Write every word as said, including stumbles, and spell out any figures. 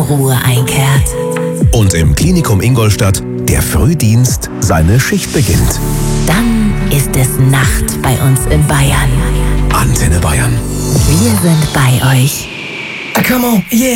Ruhe einkehrt. Und im Klinikum Ingolstadt der Frühdienst seine Schicht beginnt. Dann ist es Nacht bei uns in Bayern. Antenne Bayern. Wir sind bei euch. Come on, yeah.